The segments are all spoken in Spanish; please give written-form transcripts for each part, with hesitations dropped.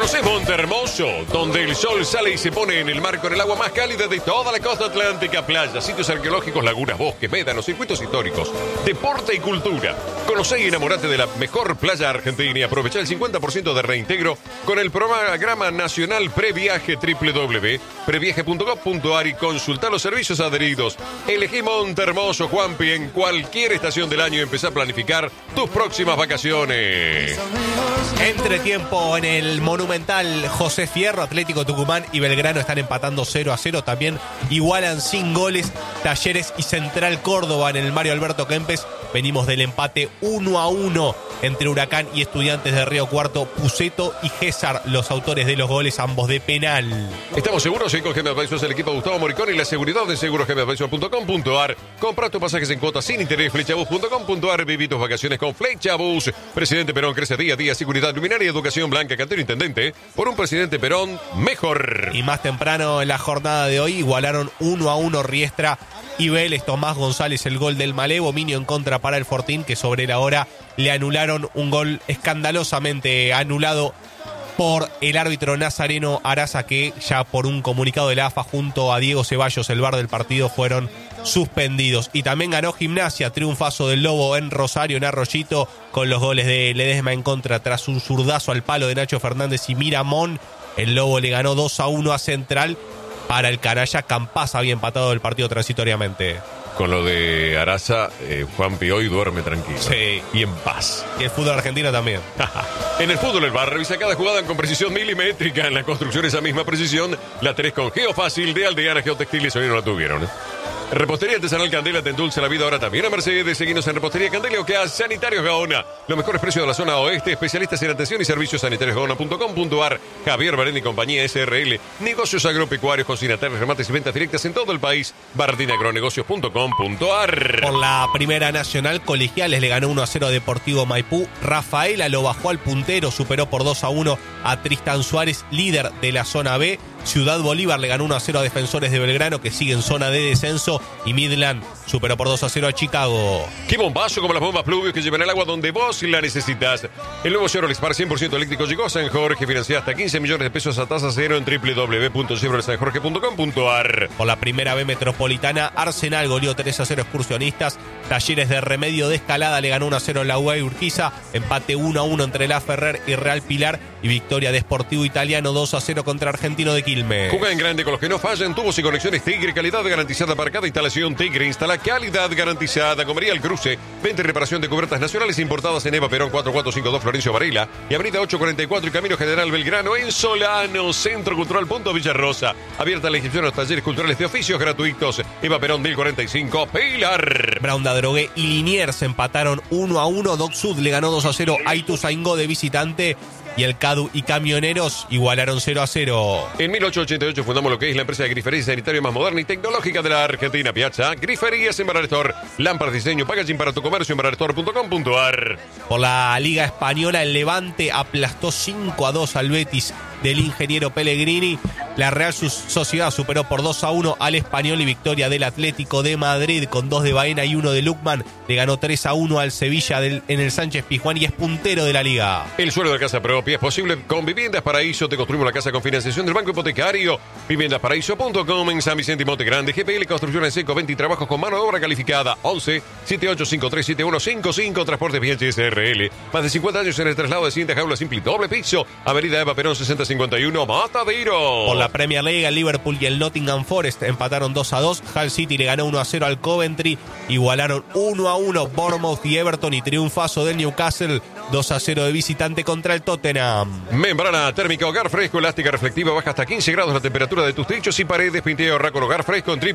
¿Conoces Montehermoso? Donde el sol sale y se pone en el mar con el agua más cálida de toda la costa atlántica, playas, sitios arqueológicos, lagunas, bosques, médanos, circuitos históricos, deporte y cultura. Conocé y enamorate de la mejor playa argentina y aprovecha el 50% de reintegro con el programa nacional Previaje www.previaje.gov.ar y consulta los servicios adheridos. Elegí Montehermoso, Juanpi, en cualquier estación del año y empezá a planificar tus próximas vacaciones. Entretiempo en el Monumental José Fierro, Atlético Tucumán y Belgrano están empatando 0-0. También igualan sin goles Talleres y Central Córdoba en el Mario Alberto Kempes. Venimos del empate 1-1 entre Huracán y Estudiantes de Río Cuarto. Puceto y Gésar, los autores de los goles, ambos de penal. Estamos seguros en Gem Advisors, el equipo de Gustavo Moricón y la seguridad de segurosgemadvisors.com.ar. Compra tus pasajes en cuotas sin interés. Flechabus.com.ar. Viví tus vacaciones con Flechabus. Presidente Perón crece día a día. Seguridad, luminaria, educación, Blanca Cantero, intendente. Por un presidente Perón mejor. Y más temprano en la jornada de hoy igualaron 1-1 Riestra y Vélez. Tomás González, el gol del Malevo. Minio en contra para el Fortín, que sobre la hora le anularon un gol escandalosamente anulado por el árbitro Nazareno Araza, que ya por un comunicado de la AFA junto a Diego Ceballos, el VAR del partido, fueron suspendidos. Y también ganó Gimnasia, triunfazo del Lobo en Rosario, en Arroyito, con los goles de Ledesma en contra tras un zurdazo al palo de Nacho Fernández y Miramón. El Lobo le ganó 2-1 a Central. Para el canalla, Campás había empatado el partido transitoriamente. Con lo de Araza, Juanpi hoy duerme tranquilo. Sí. Y en paz. Y el fútbol argentino también. En el fútbol el VAR revisa cada jugada con precisión milimétrica. En la construcción esa misma precisión la tenés con Geofácil de Aldeana Geotextiles. Hoy no la tuvieron. Repostería Artesanal Candela te endulza la vida ahora también a Mercedes. Seguinos en Repostería Candela o que a Sanitarios Gaona. Los mejores precios de la zona oeste. Especialistas en atención y servicios sanitariosgaona.com.ar. Javier Barén y compañía SRL. Negocios agropecuarios, cocinatorios, remates y ventas directas en todo el país. bardinagronegocios.com.ar. Por la Primera Nacional, Colegiales le ganó 1-0 a Deportivo Maipú. Rafaela lo bajó al puntero, superó por 2-1 a Tristan Suárez, líder de la zona B. Ciudad Bolívar le ganó 1-0 a Defensores de Belgrano, que sigue en zona de descenso. Y Midland superó por 2-0 a Chicago. ¡Qué bombazo como las bombas Pluvius que llevan el agua donde vos la necesitas! El nuevo Chevrolet Spark 100% eléctrico llegó a San Jorge. Financia hasta 15 millones de pesos a tasa cero en www.chevroletsanjorge.com.ar. Por la Primera B Metropolitana, Arsenal goleó 3-0 Excursionistas. Talleres de Remedio de Escalada le ganó 1-0 la UAE Urquiza. Empate 1-1 entre La Ferrer y Real Pilar. Y victoria de Sportivo Italiano 2-0 contra Argentino de Quilmes. Juega en grande con los que no fallan. Tubos y conexiones Tigre. Calidad garantizada para cada instalación Tigre. Instala calidad garantizada. Comería El Cruce. Venta y reparación de cubiertas nacionales importadas en Eva Perón 4452 Florencio Varela. Y Avenida 844 y Camino General Belgrano en Solano. Centro Cultural Punto Villarrosa. Abierta la inscripción a los talleres culturales de oficios gratuitos. Eva Perón 1045 Pilar. Brown de Adrogué y Liniers empataron 1-1. Doc Sud le ganó 2-0 a Ituzaingó de visitante. Y el CADU y Camioneros igualaron 0-0. En 1888 fundamos lo que es la empresa de grifería sanitaria más moderna y tecnológica de la Argentina. Piazza, griferías en Barrestor, lámparas, diseño, packaging para tu comercio en barrestor.com.ar. Por la Liga Española, el Levante aplastó 5-2 al Betis del ingeniero Pellegrini. La Real Sociedad superó por 2-1 al Español y victoria del Atlético de Madrid con 2 de Baena y 1 de Lukman. Le ganó 3-1 al Sevilla en el Sánchez Pizjuán y es puntero de la Liga. El suelo de casa propia es posible con Viviendas Paraíso. Te construimos la casa con financiación del Banco Hipotecario. Viviendasparaíso.com en San Vicente y Monte Grande. GPL Construcciones Seco, 20 y trabajos con mano de obra calificada. 11 78537155. Transportes Viajes SRL. Más de 50 años en el traslado de cinta, jaula simple y doble piso. Avenida Eva Perón 6051 Matadero. Por la Premier League, el Liverpool y el Nottingham Forest empataron 2-2. Hull City le ganó 1-0 al Coventry. Igualaron 1-1 Bournemouth y Everton y triunfazo del Newcastle 2-0 de visitante contra el Tottenham. Membrana térmica Hogar Fresco, elástica reflectiva, baja hasta 15 grados la temperatura de tus techos y paredes. Pinteo con Hogar Fresco en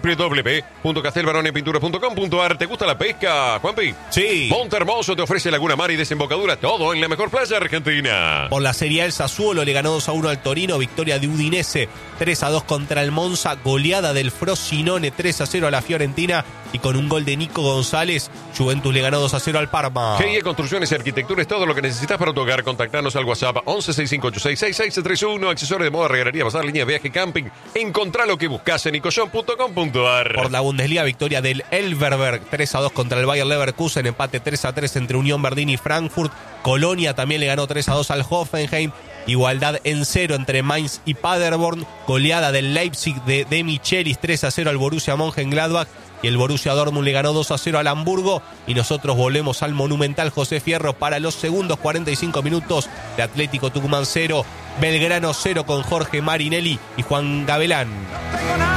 www.castelbaronepintura.com.ar. ¿Te gusta la pesca, Juanpi? Sí. Montehermoso te ofrece Laguna Mar y desembocadura, todo en la mejor playa argentina. Por la Serie A, el Sassuolo le ganó 2-1 al Torino. Victoria de Udinese 3-2 contra el Monza. Goleada del Frosinone 3-0 a la Fiorentina. Y con un gol de Nico González, Juventus le ganó 2-0 al Parma. GIE Construcciones y Arquitectura es todo lo que necesitas para tu hogar. Contactanos al WhatsApp 1165866631. Accesorios de moda, regalería, bazar, línea de viaje, camping. Encontrá lo que buscas en icoyon.com.ar. Por la Bundesliga, victoria del Elverberg 3-2 contra el Bayer Leverkusen. Empate 3-3 entre Unión Berlín y Frankfurt. Colonia también le ganó 3-2 al Hoffenheim. Igualdad en 0 entre Mainz y Paderborn. Goleada del Leipzig de Michelis 3-0 al Borussia Mönchengladbach. Y el Borussia Dortmund le ganó 2-0 al Hamburgo. Y nosotros volvemos al Monumental José Fierro para los segundos 45 minutos de Atlético Tucumán 0, Belgrano 0 con Jorge Marinelli y Juan Gavelán.